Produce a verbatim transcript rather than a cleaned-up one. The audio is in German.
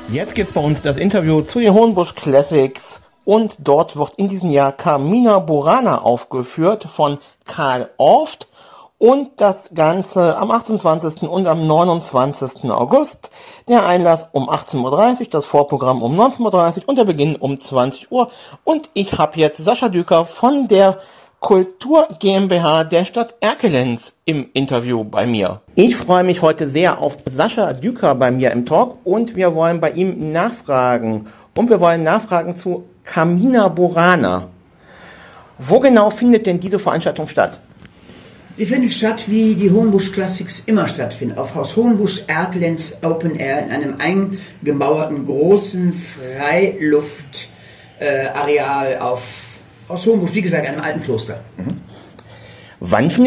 Jetzt gibt es bei uns das Interview zu den Hohenbusch Classics und dort wird in diesem Jahr Carmina Burana aufgeführt von Karl Orft und das Ganze am achtundzwanzigsten und am neunundzwanzigsten August. Der Einlass um achtzehn Uhr dreißig, das Vorprogramm um neunzehn Uhr dreißig und der Beginn um zwanzig Uhr. Und ich habe jetzt Sascha Düker von der Kultur GmbH der Stadt Erkelenz im Interview bei mir. Ich freue mich heute sehr auf Sascha Düker bei mir im Talk und wir wollen bei ihm nachfragen. Und wir wollen nachfragen zu Carmina Burana. Wo genau findet denn diese Veranstaltung statt? Sie findet statt, wie die Hohenbusch Classics immer stattfinden, auf Haus Hohenbusch Erkelenz Open Air in einem eingemauerten großen Freiluftareal äh, auf Haus Hohenbusch, wie gesagt, einem alten Kloster. Mhm. Wann findet